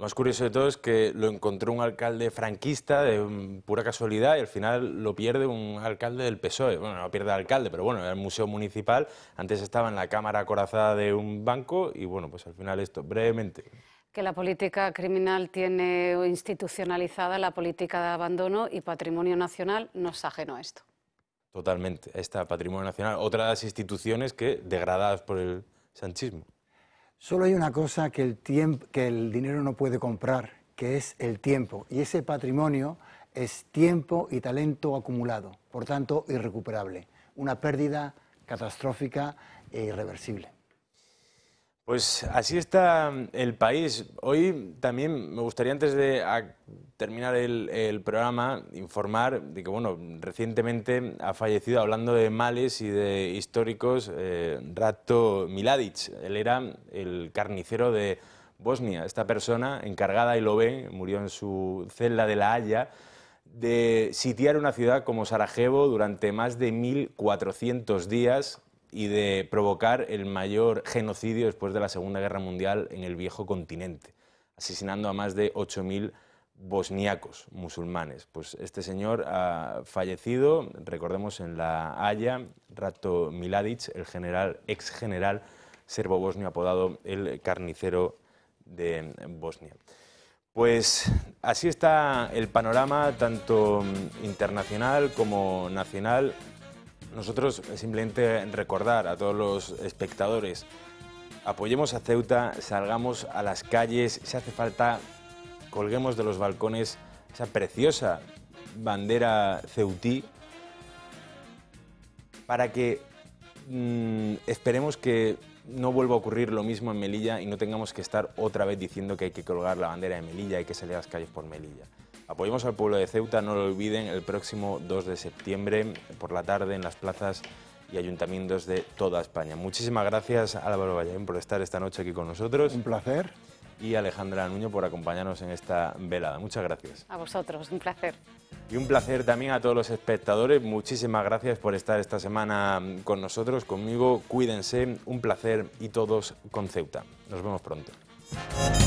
más curioso de todo es que lo encontró un alcalde franquista de pura casualidad y al final lo pierde un alcalde del PSOE. Bueno, no pierde al alcalde, pero bueno, era el museo municipal, antes estaba en la cámara acorazada de un banco y bueno, pues al final esto, brevemente. Que la política criminal tiene institucionalizada la política de abandono y patrimonio nacional no es ajeno a esto. Totalmente, está Patrimonio Nacional, otras instituciones que degradadas por el sanchismo. Solo hay una cosa que el dinero no puede comprar, que es el tiempo. Y ese patrimonio es tiempo y talento acumulado, por tanto, irrecuperable. Una pérdida catastrófica e irreversible. Pues así está el país. Hoy también me gustaría, antes de terminar el programa, informar de que, bueno, recientemente ha fallecido, hablando de males y de históricos, Ratko Mladić. Él era el carnicero de Bosnia. Esta persona, encargada, y lo ve, murió en su celda de La Haya, de sitiar una ciudad como Sarajevo durante más de 1400 días y de provocar el mayor genocidio después de la Segunda Guerra Mundial en el viejo continente, asesinando a más de 8000 bosniacos musulmanes. Pues este señor ha fallecido, recordemos, en La Haya, Ratko Mladić, el ex general serbo-bosnio apodado el carnicero de Bosnia. Pues así está el panorama, tanto internacional como nacional. Nosotros simplemente recordar a todos los espectadores, apoyemos a Ceuta, salgamos a las calles, si hace falta, colguemos de los balcones esa preciosa bandera ceutí, para que esperemos que no vuelva a ocurrir lo mismo en Melilla y no tengamos que estar otra vez diciendo que hay que colgar la bandera de Melilla, hay que salir a las calles por Melilla. Apoyemos al pueblo de Ceuta, no lo olviden, el próximo 2 de septiembre por la tarde en las plazas y ayuntamientos de toda España. Muchísimas gracias, Álvaro Vallaín, por estar esta noche aquí con nosotros. Un placer. Y Alejandra Nuño por acompañarnos en esta velada. Muchas gracias. A vosotros, un placer. Y un placer también a todos los espectadores. Muchísimas gracias por estar esta semana con nosotros, conmigo. Cuídense, un placer, y todos con Ceuta. Nos vemos pronto.